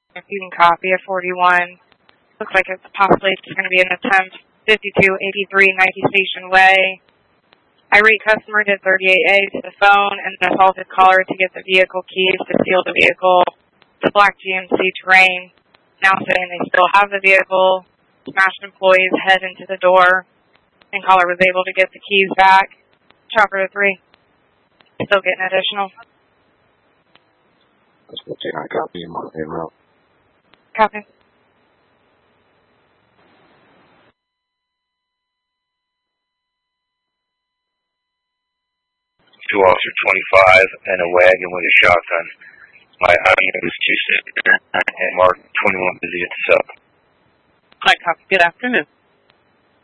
If you can copy a 41, looks like it's possibly just going to be an attempt 5283 Nike Station Way. Irate customer did 38A to the phone and assaulted caller to get the vehicle keys to steal the vehicle. The black GMC Terrain, now saying they still have the vehicle. Smashed employees head into the door, and caller was able to get the keys back. Chopper to 3. Still getting additional. That's what I copy in my email. Copy. 2 Officer 25 and a wagon with a shotgun. My item is 26 and marked 21 busy at the sub. Hi, copy. Good afternoon.